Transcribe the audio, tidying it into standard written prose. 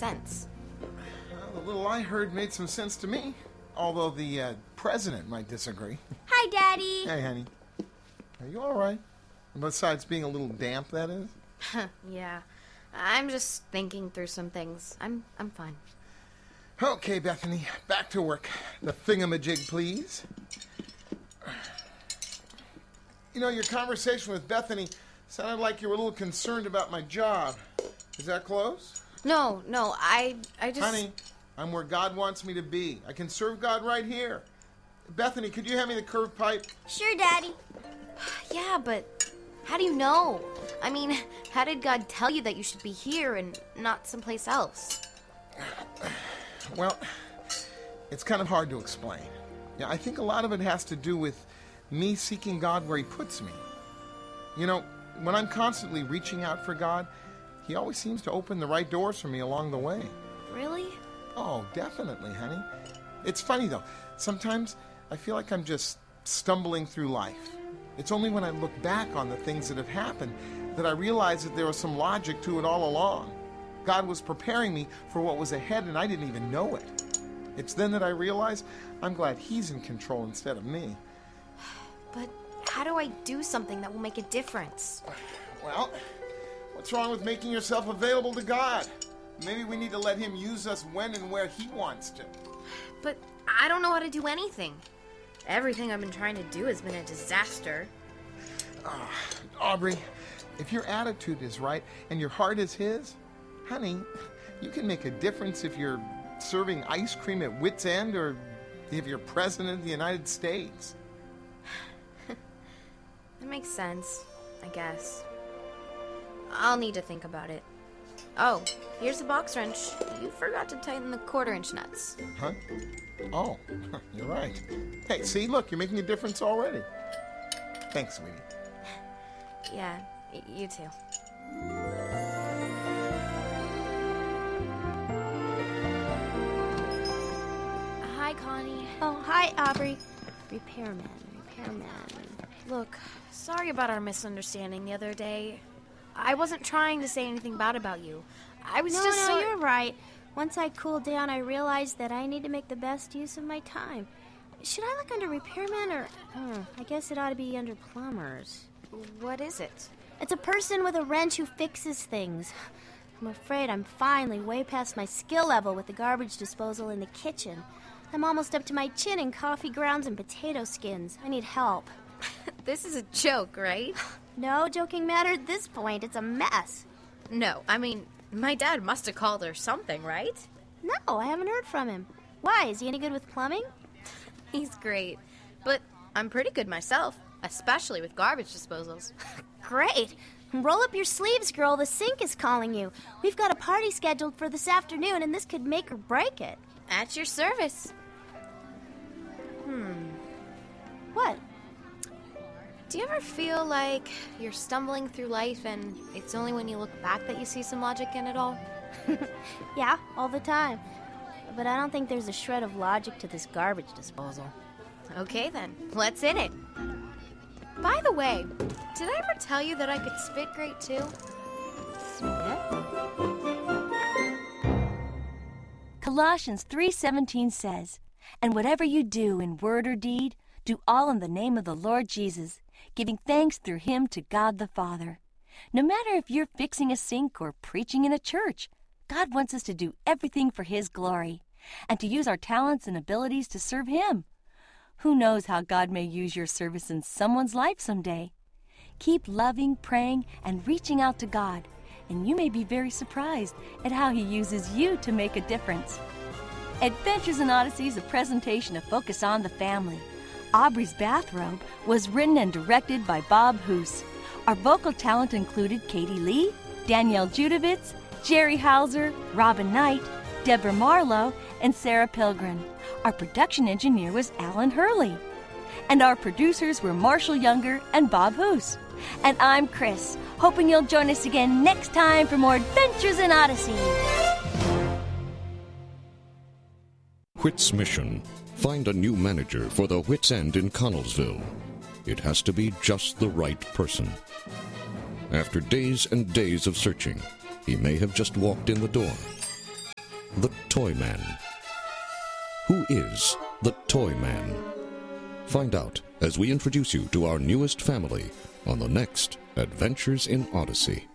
sense. The little I heard made some sense to me, although the president might disagree. Hi, Daddy. Hey, honey. Are you all right? Besides being a little damp, that is? Yeah. I'm just thinking through some things. I'm fine. Okay, Bethany, back to work. The thingamajig, please. You know, your conversation with Bethany sounded like you were a little concerned about my job. Is that close? No, I just... Honey, I'm where God wants me to be. I can serve God right here. Bethany, could you hand me the curved pipe? Sure, Daddy. Yeah, but how do you know? I mean, how did God tell you that you should be here and not someplace else? Well, it's kind of hard to explain. Yeah, I think a lot of it has to do with me seeking God where He puts me. You know, when I'm constantly reaching out for God, He always seems to open the right doors for me along the way. Really? Oh, definitely, honey. It's funny, though. Sometimes I feel like I'm just stumbling through life. It's only when I look back on the things that have happened that I realize that there was some logic to it all along. God was preparing me for what was ahead, and I didn't even know it. It's then that I realize I'm glad He's in control instead of me. But how do I do something that will make a difference? Well, what's wrong with making yourself available to God? Maybe we need to let Him use us when and where He wants to. But I don't know how to do anything. Everything I've been trying to do has been a disaster. Aubrey, if your attitude is right and your heart is His, honey, you can make a difference if you're serving ice cream at Wits End or if you're president of the United States. That makes sense, I guess. I'll need to think about it. Oh, here's the box wrench. You forgot to tighten the quarter-inch nuts. Huh? Oh, you're right. Hey, see, look, you're making a difference already. Thanks, sweetie. Yeah, you too. Hi, Connie. Oh, hi, Aubrey. Repairman. Look, sorry about our misunderstanding the other day. I wasn't trying to say anything bad about you. I was just No, you're right. Once I cooled down, I realized that I need to make the best use of my time. Should I look under repairman or... I guess it ought to be under plumbers. What is it? It's a person with a wrench who fixes things. I'm afraid I'm finally way past my skill level with the garbage disposal in the kitchen. I'm almost up to my chin in coffee grounds and potato skins. I need help. This is a joke, right? No joking matter at this point. It's a mess. No, I mean, my dad must have called or something, right? No, I haven't heard from him. Why? Is he any good with plumbing? He's great. But I'm pretty good myself, especially with garbage disposals. Great. Roll up your sleeves, girl. The sink is calling you. We've got a party scheduled for this afternoon, and this could make or break it. At your service. What? Do you ever feel like you're stumbling through life and it's only when you look back that you see some logic in it all? Yeah, all the time. But I don't think there's a shred of logic to this garbage disposal. Okay then, let's in it. By the way, did I ever tell you that I could spit great too? Colossians 3:17 says, "And whatever you do in word or deed, do all in the name of the Lord Jesus, giving thanks through Him to God the Father." No matter if you're fixing a sink or preaching in a church, God wants us to do everything for His glory and to use our talents and abilities to serve Him. Who knows how God may use your service in someone's life someday? Keep loving, praying, and reaching out to God, and you may be very surprised at how He uses you to make a difference. Adventures in Odyssey is a presentation of Focus on the Family. Aubrey's Bathrobe was written and directed by Bob Hoose. Our vocal talent included Katie Lee, Danielle Judovitz, Jerry Hauser, Robin Knight, Deborah Marlowe, and Sarah Pilgrim. Our production engineer was Alan Hurley. And our producers were Marshall Younger and Bob Hoose. And I'm Chris, hoping you'll join us again next time for more Adventures in Odyssey. Whit's mission: find a new manager for the Whit's End in Connellsville. It has to be just the right person. After days and days of searching, he may have just walked in the door. the Toy Man. Who is the Toy Man? Find out as we introduce you to our newest family on the next Adventures in Odyssey.